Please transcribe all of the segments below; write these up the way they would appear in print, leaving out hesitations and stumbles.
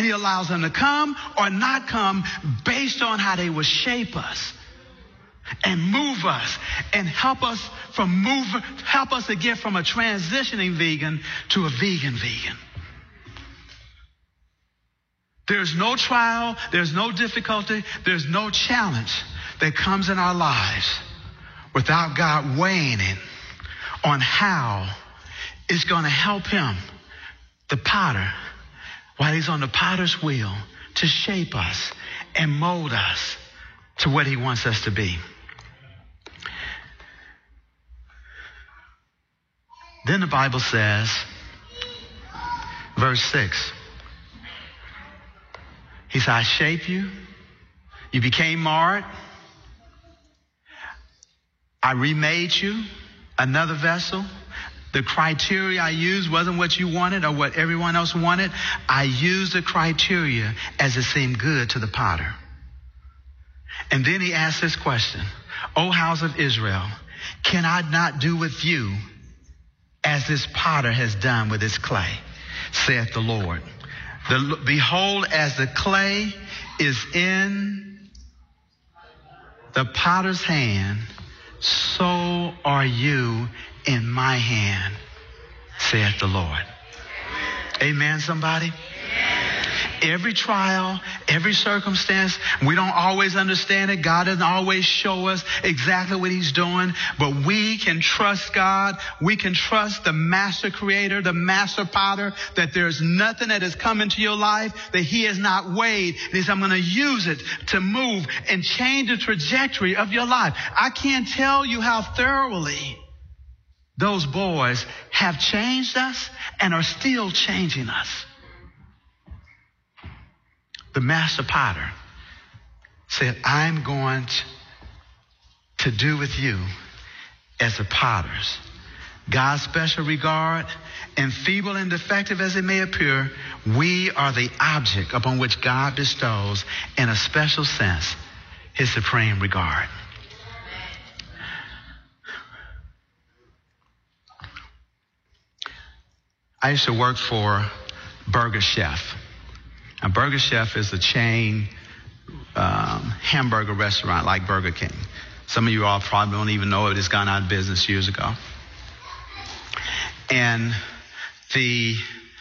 he allows them to come or not come based on how they will shape us and move us and help us to get from a transitioning vegan to a vegan. There's no trial, there's no difficulty, there's no challenge that comes in our lives without God weighing in on how it's going to help him, the potter, while he's on the potter's wheel, to shape us and mold us to what he wants us to be. Then the Bible says, verse 6, he said, I shape you. You became marred. I remade you, another vessel. The criteria I used wasn't what you wanted or what everyone else wanted. I used the criteria as it seemed good to the potter. And then he asked this question, O house of Israel, can I not do with you as this potter has done with his clay, saith the Lord. Behold, as the clay is in the potter's hand, so are you in my hand, saith the Lord. Amen, somebody? Every trial, every circumstance, we don't always understand it. God doesn't always show us exactly what he's doing, but we can trust God. We can trust the master creator, the master potter, that there's nothing that has come into your life that he has not weighed. And he says, I'm going to use it to move and change the trajectory of your life. I can't tell you how thoroughly those boys have changed us and are still changing us. The master potter said, I'm going to do with you as the potters. God's special regard, and feeble and defective as it may appear, we are the object upon which God bestows, in a special sense, his supreme regard. I used to work for Burger Chef. A Burger Chef is a chain hamburger restaurant like Burger King. Some of you all probably don't even know it. It's gone out of business years ago. And the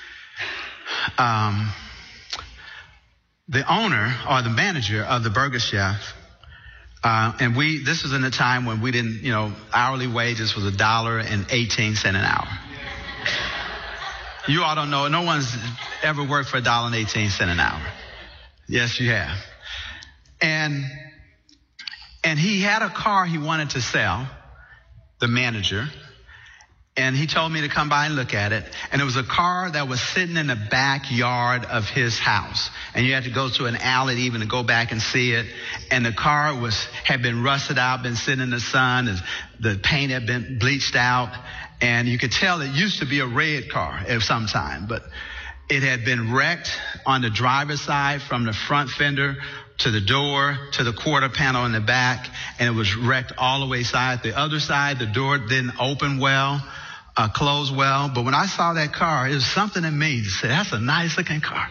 owner or the manager of the Burger Chef, this was in a time when we didn't, hourly wages was $1.18 an hour. You all don't know. No one's ever worked for $1.18 an hour. Yes, you have. And he had a car he wanted to sell, the manager. And he told me to come by and look at it. And it was a car that was sitting in the backyard of his house. And you had to go to an alley even to go back and see it. And the car had been rusted out, been sitting in the sun. The paint had been bleached out. And you could tell it used to be a red car at some time. But it had been wrecked on the driver's side from the front fender to the door to the quarter panel in the back. And it was wrecked all the way side. The other side, the door didn't open well. Closed well. But when I saw that car, it was something in me that said, that's a nice looking car.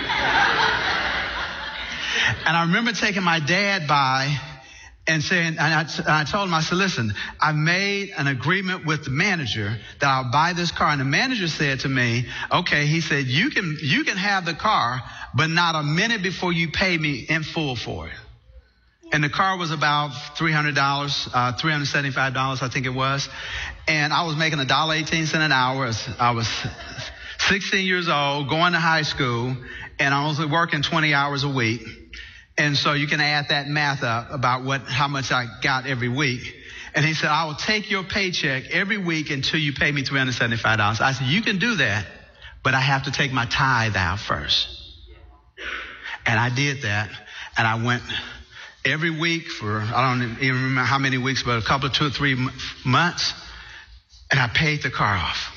And I remember taking my dad by and saying, and I told him, I said, listen, I made an agreement with the manager that I'll buy this car. And the manager said to me, okay, he said, you can have the car, but not a minute before you pay me in full for it. And the car was about $300, $375, I think it was. And I was making $1.18 an hour. I was 16 years old, going to high school, and I was working 20 hours a week. And so you can add that math up about how much I got every week. And he said, I will take your paycheck every week until you pay me $375. I said, you can do that, but I have to take my tithe out first. And I did that, and I went every week for, I don't even remember how many weeks, but a couple of 2 or 3 months, and I paid the car off.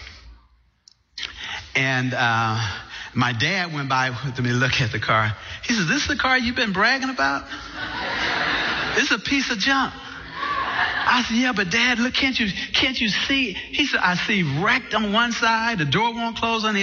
And my dad went by with me to look at the car. He said, this is the car you've been bragging about? This is a piece of junk. I said, yeah, but Dad, look, can't you see? He said, I see wrecked on one side, the door won't close on the